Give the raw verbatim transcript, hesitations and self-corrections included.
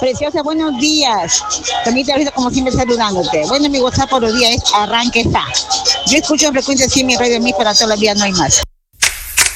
Preciosa, buenos días. También te ahorita como siempre saludándote. Bueno, mi WhatsApp por los días es arranque está. Yo escucho en frecuencia cien mi radio mí para toda la vida no hay más.